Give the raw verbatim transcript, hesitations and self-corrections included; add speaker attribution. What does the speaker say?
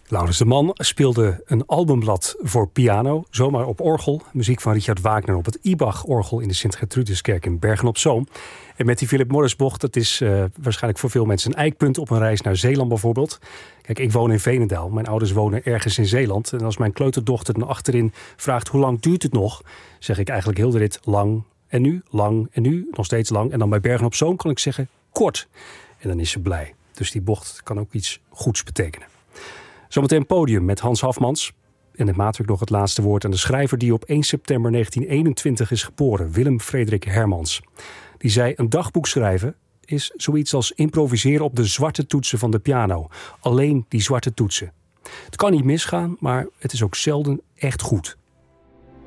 Speaker 1: Laurens de Man speelde een albumblad voor piano, zomaar op orgel. Muziek van Richard Wagner op het Ibach-orgel in de Sint-Gertrudeskerk in Bergen-op-Zoom. En met die Philip Morris-bocht, dat is uh, waarschijnlijk voor veel mensen een eikpunt op een reis naar Zeeland bijvoorbeeld. Kijk, ik woon in Veenendaal. Mijn ouders wonen ergens in Zeeland. En als mijn kleuterdochter dan achterin vraagt hoe lang duurt het nog, zeg ik eigenlijk heel de rit lang en nu, lang en nu, nog steeds lang. En dan bij Bergen-op-Zoom kan ik zeggen kort. En dan is ze blij. Dus die bocht kan ook iets goeds betekenen. Zometeen podium met Hans Hafmans. En het maatwerk nog het laatste woord aan de schrijver die op één september negentien eenentwintig is geboren, Willem Frederik Hermans. Die zei: een dagboek schrijven is zoiets als improviseren op de zwarte toetsen van de piano. Alleen die zwarte toetsen. Het kan niet misgaan, maar het is ook zelden echt goed.